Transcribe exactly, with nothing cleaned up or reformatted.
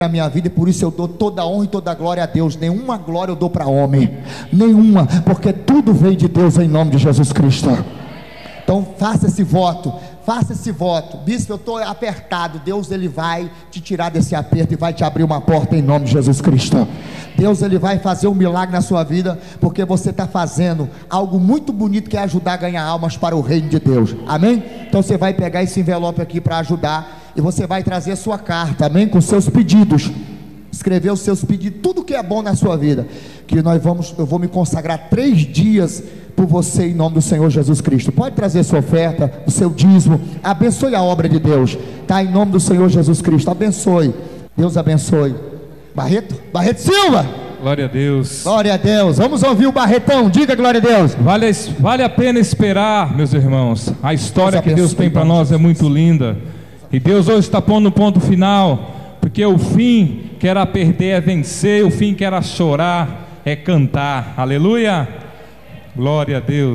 na minha vida, e por isso eu dou toda a honra e toda a glória a Deus. Nenhuma glória eu dou para homem, nenhuma, porque tudo vem de Deus em nome de Jesus Cristo. Então faça esse voto, faça esse voto. Bispo, eu estou apertado. Deus, ele vai te tirar desse aperto e vai te abrir uma porta em nome de Jesus Cristo. Deus, ele vai fazer um milagre na sua vida, porque você está fazendo algo muito bonito, que é ajudar a ganhar almas para o reino de Deus, amém? Então você vai pegar esse envelope aqui para ajudar, e você vai trazer a sua carta, amém? Com seus pedidos, escrever os seus pedidos, tudo que é bom na sua vida, que nós vamos, eu vou me consagrar três dias por você em nome do Senhor Jesus Cristo. Pode trazer sua oferta, o seu dízimo, abençoe a obra de Deus, tá? Em nome do Senhor Jesus Cristo, abençoe, Deus abençoe. Barreto, Barreto Silva, glória a Deus, glória a Deus. Vamos ouvir o Barretão, diga glória a Deus. Vale, vale a pena esperar, meus irmãos. A história que Deus tem para nós é muito linda, e Deus hoje está pondo um ponto final, porque o fim que era perder é vencer, o fim que era chorar é cantar. Aleluia, glória a Deus.